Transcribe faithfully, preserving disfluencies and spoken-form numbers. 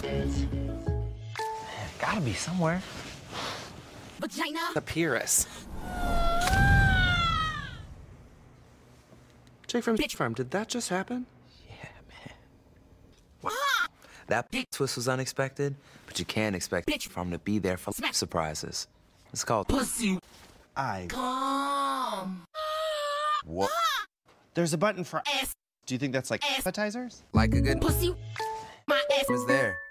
Gotta be somewhere. Vagina. The Pyrrhus. Jake from Bitch Farm, did that just happen? Yeah, man. Wow. That twist was unexpected, but you can't expect Bitch Farm to be there for Smack. surprises. It's called Pussy. I. Come. What? There's a button for Ass. Do you think that's like Ass. appetizers? like a good Pussy. My ass was there.